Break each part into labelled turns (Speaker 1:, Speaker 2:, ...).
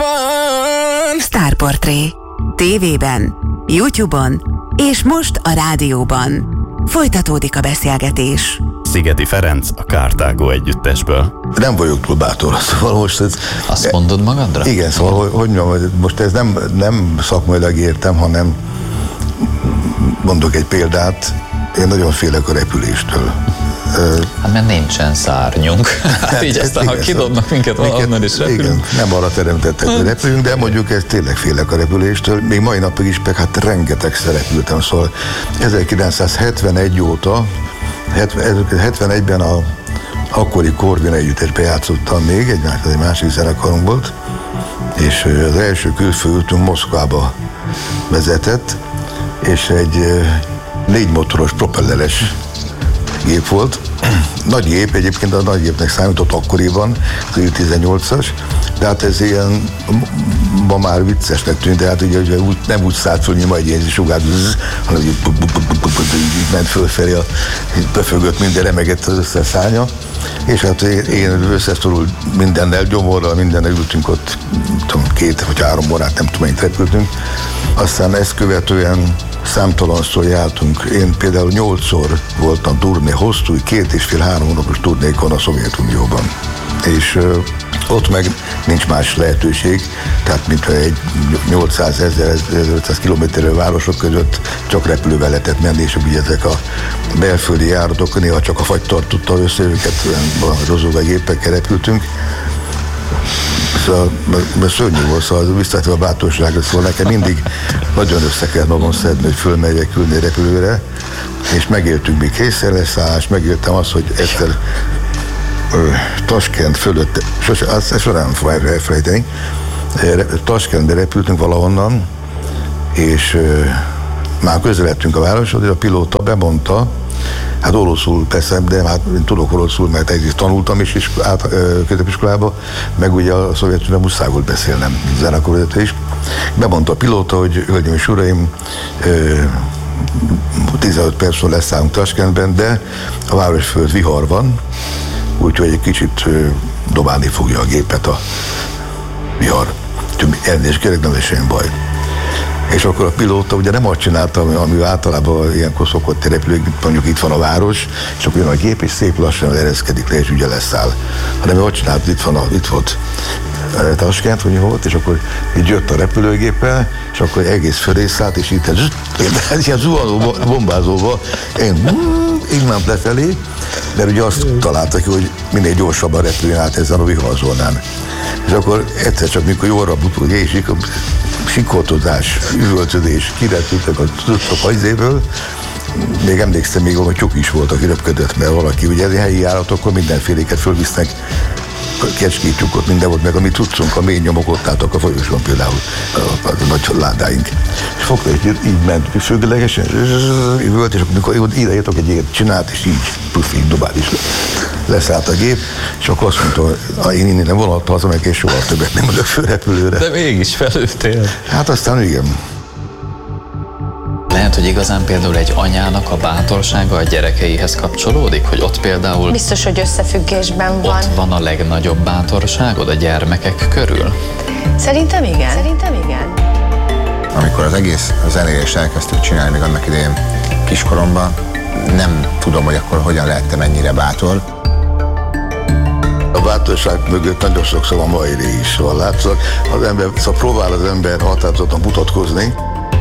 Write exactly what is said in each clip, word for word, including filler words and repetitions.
Speaker 1: van.
Speaker 2: Sztárportré. Tévében, YouTube-on és most a rádióban. Folytatódik a beszélgetés.
Speaker 3: Szigeti Ferenc a Carthago együttesből.
Speaker 4: Nem vagyok túl bátor, szóval most ez...
Speaker 5: Azt mondod magadra?
Speaker 4: Igen, szóval hogy, hogy mondjam, most ez nem, nem szakmailag értem, hanem mondok egy példát, én nagyon félek a repüléstől.
Speaker 5: Hát mert nincsen szárnyunk. Hát így aztán, ha kidobnak minket valahonnan is repülünk.
Speaker 4: Igen, nem arra teremtettek, hogy repülünk, de mondjuk ez tényleg félek a repüléstől. Még mai napig is, meg hát rengetegszer repültem, szóval ezerkilencszázhetvenegy óta, hetvenegyben a akkori Corvin együttesbe játszottam még, egy, egy másik zenekarunk volt, és az első külföldünk Moszkvába vezetett, és egy négy motoros propelleres gép volt. Nagy gép, egyébként a nagy gépnek számított akkoriban, tizennyolcas, de hát ez ilyen, ma már viccesnek tűnt, de hát ugye, ugye úgy, nem úgy szállt föl, hogy majd ilyen sugárt, hanem így ment fölfelé, befögött minden, remegett az összes szárnya, és hát én összeszorul mindennel, gyomorral, mindennel ültünk ott, tudom, két vagy három órát, nem tudom, mennyit repültünk. Aztán ezt követően számtalanszor jártunk. Én például nyolcszor voltam turné, hosszú, két és fél, három hónapos turnékon a Szovjetunióban. És uh, ott meg nincs más lehetőség, tehát mintha egy nyolcszáz-ezerötszáz kilométerre városok között csak repülővel lehetett menni, és ugye ezek a belföldi járatok, néha csak a fagytart tudta össze őket, olyan rozóvá gépekkel repültünk. Szóval szörnyű volt, szóval visszatérve a bátorságra, szóval nekem mindig nagyon össze kell magam szedni, hogy fölmegyek ülni repülőre, és megéltünk még készszerleszállás, megéltem azt, hogy egyszer Taskent fölött, sose, azt sose nem fogom elfelejteni, Taskentbe repültünk valahonnan, és már közeledtünk a városhoz, és a pilóta bemondta, hát oroszul persze, de hát én tudok oroszul, mert egyrészt tanultam is, is át, középiskolába, meg ugye a Szovjetunióban muszáj volt beszélnem, mint zenekarvezető is. Bemondta a pilóta, hogy hölgyeim és uraim, tizenöt percről leszállunk Taskentben, de a város fölött vihar van, úgyhogy egy kicsit dobálni fogja a gépet a vihar. Elnézést kérek, nem lesz semmi baj. És akkor a pilóta ugye nem azt csinálta, ami általában ilyenkor szokott repülni, mondjuk itt van a város, és akkor jön a gép, és szép lassan ereszkedik le, és ugye leszáll. Hanem ő azt csinált, itt, van a, itt volt Taskent, hogy volt, és akkor így jött a repülőgéppel, és akkor egész fölé szállt, és itt egy ilyen zuhanó bombázóba, én így ment lefelé, mert ugye azt találtak ki, hogy minél gyorsabban repüljön át ezen a viharzónán. És akkor egyszer csak, mikor jóra butul, és sikoltozás, üvöltözés, kirepültek a tudtok hajzéből, még emlékszem még, hogy csuk is volt, aki röpködött, mert valaki, ugye a helyi járatokkor mindenféléket fölvisznek, kecskét csukott, minden volt, meg a mi tudszunk, a mély nyomok ott álltak a folyosón például, a, a, a nagy ládáink. És fogta, és így ment függőlegesen, üvölt, és amikor ide jöttek egy ilyet csinált, és így, puff, így dobált is leszállt a gép, és akkor azt mondta, hogy én innen vonattal haza, meg és soha többet nem mondok főrepülőre.
Speaker 5: De mégis felültél.
Speaker 4: Hát aztán igen.
Speaker 5: Lehet, hogy igazán például egy anyának a bátorsága a gyerekeihez kapcsolódik, hogy ott például...
Speaker 6: Biztos, hogy összefüggésben van.
Speaker 5: Ott van a legnagyobb bátorságod a gyermekek körül?
Speaker 6: Szerintem igen. Szerintem igen.
Speaker 7: Amikor az egész zenélést elkezdtük csinálni, még annak idején kiskoromban, nem tudom, hogy akkor hogyan lehettem ennyire bátor.
Speaker 4: A bátorság mögött nagyon sokszor a mai ré is van, látszak. Az ember, szóval próbál az ember határozottan mutatkozni.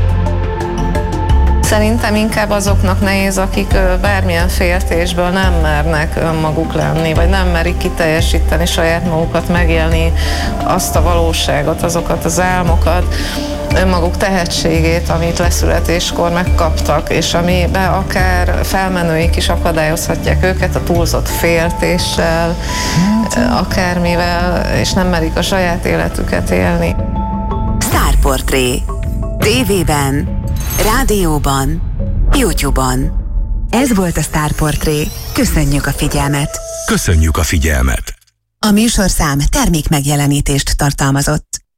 Speaker 8: Szerintem inkább azoknak nehéz, akik bármilyen féltésből nem mernek önmaguk lenni, vagy nem merik kiteljesíteni saját magukat, megélni azt a valóságot, azokat az álmokat, önmaguk tehetségét, amit leszületéskor megkaptak, és amiben akár felmenőik is akadályozhatják őket a túlzott féltéssel, akármivel, és nem merik a saját életüket élni.
Speaker 2: Sztárportré. Tévében, rádióban, YouTube-on. Ez volt a Sztárportré. Köszönjük a figyelmet!
Speaker 1: Köszönjük a figyelmet!
Speaker 2: A műsorszám termék megjelenítést tartalmazott.